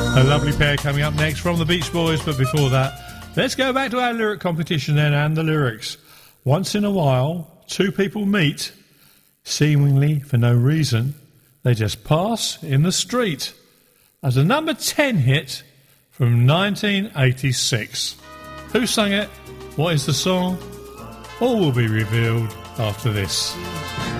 A lovely pair coming up next from the Beach Boys, but before that, let's go back to our lyric competition then and the lyrics. Once in a while, two people meet, seemingly for no reason, they just pass in the street. As a number 10 hit from 1986. Who sung it? What is the song? All will be revealed after this.